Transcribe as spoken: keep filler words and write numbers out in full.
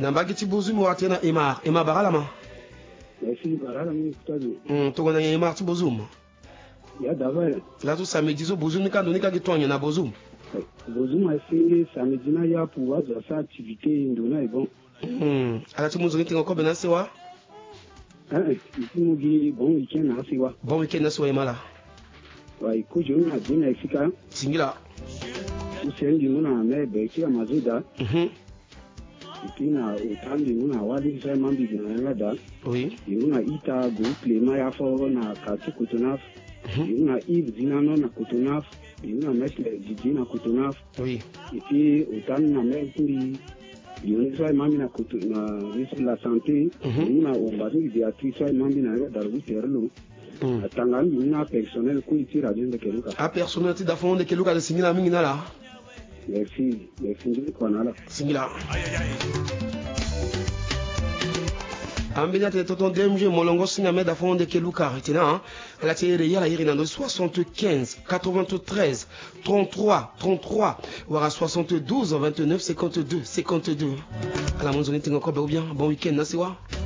Nambagi tibozu mo atena Emar, Emar baralama. Merci baralama kutazo. Hmm, to gona Emar tibozum. Ya davaya. Là tout samedi zo bozum nika donika gitonya na bozum. Bozum asenge samedi na ya pour avoir sa activité ndona est bon. Hmm, ala timuzo ntinga ko bena sewa. Eh, imugi bon weekend na sewa. Bon weekend na sewa Emala. Wa ikujo na dina ifika. Singila. Usendi muna me beki amazuda. Mhm. Ikina utandi muna wali sai mambi gina da. Oui. Muna ita go plema ya fo na kati kutunaf. Muna Yves Zinano na kutunaf. Muna mesle Didi na kutunaf. Oui. Et puis utandi na me kuri Yoni sai mambi na kutu na risu la santé. Muna ombani Beatrice sai mambi na da ruterlo. Atanga muna personnel ku itira de Keluka. A personnel ti da fond de Keluka de Singila mingi na la. Merci, merci de Konala. Singila. Ambina te toton D M G molongo singa me da fond de Keluka retina la tiere ya la irina no soixante-quinze quatre-vingt-treize trente-trois trente-trois wara soixante-douze vingt-neuf cinquante-deux cinquante-deux. À la monzoni tingo ko be bien bon week-end na siwa.